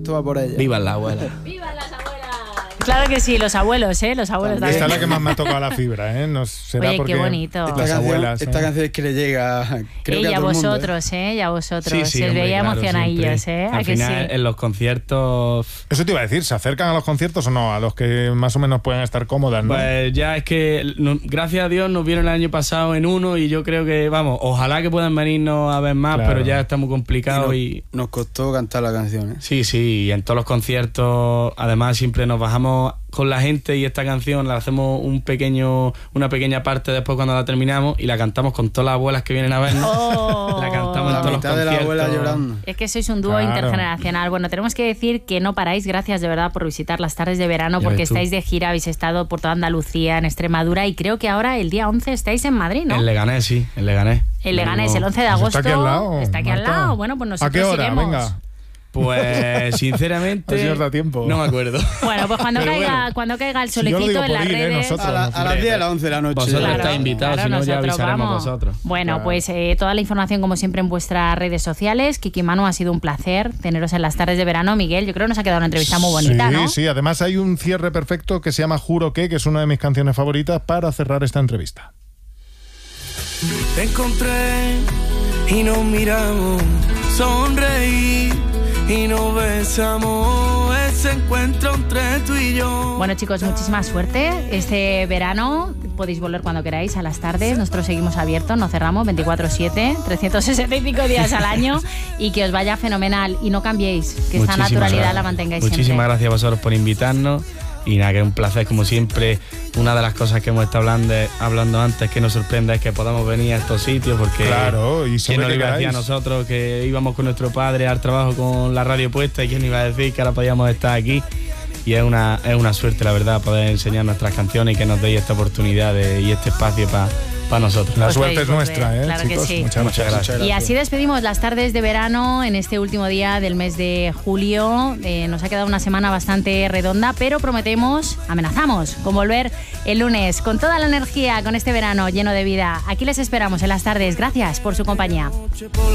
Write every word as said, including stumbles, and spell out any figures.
esto va por ella. ¡Vivan las abuelas! ¡Vivan las abuelas! Claro que sí, los abuelos, ¿eh? Los abuelos también. Esta es la que más me ha tocado la fibra, ¿eh? No será Oye, porque qué bonito. las Esta canción, abuelas, esta ¿eh? canción es que le llega, creo Eh, que a y a todo el mundo, vosotros, ¿eh? Y a vosotros. Sí, sí, Se os hombre, veía claro, emocionadillos, siempre. ¿eh? ¿A Al que final, sí? en los conciertos... Eso te iba a decir, ¿se acercan a los conciertos o no? A los que más o menos pueden estar cómodas, ¿no? Pues ya es que, no, gracias a Dios, nos vieron el año pasado en uno y yo creo que, vamos, ojalá que puedan venirnos a ver más, Claro. pero ya está muy complicado Y y... nos, nos costó cantar la canción, ¿eh? Sí, sí, y en todos los conciertos, además siempre nos bajamos con la gente y esta canción la hacemos un pequeño, una pequeña parte después cuando la terminamos y la cantamos con todas las abuelas que vienen a vernos. Oh. La cantamos La en todos los mitad de la conciertos. abuela llorando. Es que sois un dúo Claro. intergeneracional. Bueno, tenemos que decir que no paráis. Gracias de verdad por visitar las tardes de verano, Ya porque ves tú. estáis de gira, habéis estado por toda Andalucía, en Extremadura, y creo que ahora el día once estáis en Madrid, ¿no? En Leganés, sí, en Leganés. El Leganés, el once de Pues agosto. está aquí al lado, Está aquí al Marta. lado. Bueno, pues nosotros ¿A qué hora? iremos. Venga. Pues sinceramente Así os da tiempo. no me acuerdo. Bueno, pues cuando Pero caiga, bueno. cuando caiga el Si yo lo solecito digo en las por ir, ¿eh? redes. Nosotros. A, la- a las diez de la once de la noche. Vosotros Claro, estáis invitados, claro, si no ya nosotros avisaremos vamos. vosotros. Bueno, Claro. pues eh, toda la información como siempre en vuestras redes sociales. Kiki y Manu, ha sido un placer teneros en las tardes de verano. Miguel, yo creo que nos ha quedado una entrevista muy bonita, sí, ¿no? Sí, además hay un cierre perfecto que se llama Juro que, que es una de mis canciones favoritas para cerrar esta entrevista. Te encontré y nos miramos, sonreí y nos besamos, ese encuentro entre tú y yo. Bueno, chicos, muchísima suerte. Este verano podéis volver cuando queráis a las tardes. Nosotros seguimos abiertos, no cerramos, veinticuatro siete, trescientos sesenta y cinco días al año. Y que os vaya fenomenal. Y no cambiéis, que esta Muchísimas naturalidad gracias. la mantengáis Muchísimas siempre. gracias a vosotros por invitarnos. Y nada, que es un placer, como siempre. Una de las cosas que hemos estado hablando, hablando antes que nos sorprende es que podamos venir a estos sitios, porque Claro, y ¿quién sobre nos que iba a decir a queráis. nosotros que íbamos con nuestro padre al trabajo con la radio puesta, y quién iba a decir que ahora podíamos estar aquí? Y es una, es una suerte, la verdad, poder enseñar nuestras canciones y que nos deis esta oportunidad de, y este espacio para pa nosotros. La Os suerte veis es volver, nuestra, ¿eh, claro que chicos? sí. Muchas, muchas gracias. Y así despedimos las tardes de verano en este último día del mes de julio. Eh, nos ha quedado una semana bastante redonda, pero prometemos, amenazamos con volver el lunes con toda la energía, con este verano lleno de vida. Aquí les esperamos en las tardes. Gracias por su compañía.